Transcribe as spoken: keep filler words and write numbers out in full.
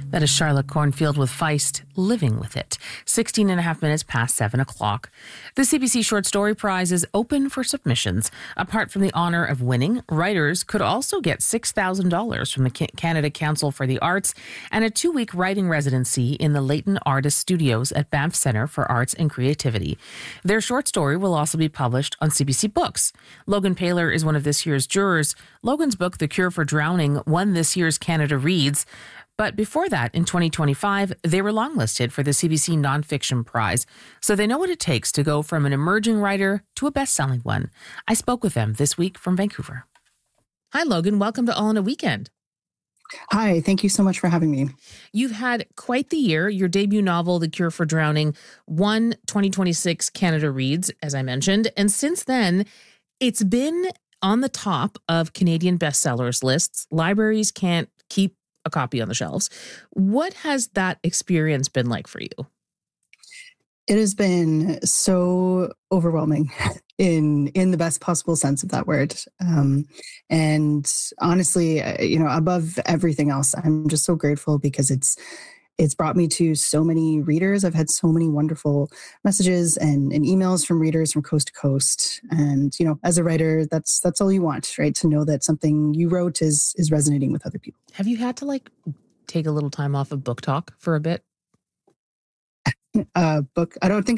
That is Charlotte Cornfield with Feist, Living with It. sixteen and a half minutes past seven o'clock. The C B C Short Story Prize is open for submissions. Apart from the honour of winning, writers could also get six thousand dollars from the Canada Council for the Arts and a two-week writing residency in the Leighton Artist Studios at Banff Centre for Arts and Creativity. Their short story will also be published on C B C Books. Logan Paylor is one of this year's jurors. Logan's book, The Cure for Drowning, won this year's Canada Reads. But before that, in twenty twenty-five, they were longlisted for the C B C Nonfiction Prize. So they know what it takes to go from an emerging writer to a best-selling one. I spoke with them this week from Vancouver. Hi, Logan. Welcome to All in a Weekend. Hi. Thank you so much for having me. You've had quite the year. Your debut novel, The Cure for Drowning, won twenty twenty-six Canada Reads, as I mentioned. And since then, it's been on the top of Canadian bestsellers lists. Libraries can't keep a copy on the shelves. What has that experience been like for you? It has been so overwhelming in in the best possible sense of that word. Um, and honestly, you know, above everything else, I'm just so grateful because it's it's brought me to so many readers. I've had so many wonderful messages and, and emails from readers from coast to coast. And, you know, as a writer, that's that's all you want, right? To know that something you wrote is is resonating with other people. Have you had to like take a little time off of Book Talk for a bit? Uh, book. I don't think